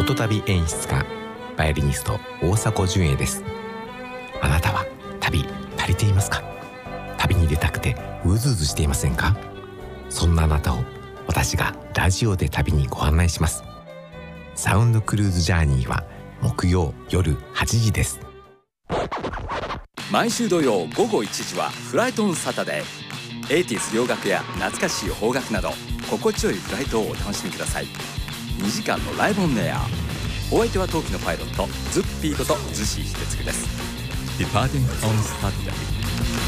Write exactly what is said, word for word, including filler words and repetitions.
音旅演出家バイオリニスト大迫純也です。あなたは旅足りていますか？旅に出たくてうずうずしていませんか？そんなあなたを私がラジオで旅にご案内します。サウンドクルーズジャーニーは木曜夜はちじです。 毎週土曜午後いちじはフライトオンサタデー。エイティーズ洋楽や懐かしい邦楽など心地よいフライトをお楽しみください。にじかんのライブオンエア。お相手は冬季のパイロットズッピーことズシ秀嗣です。 Departing on Saturday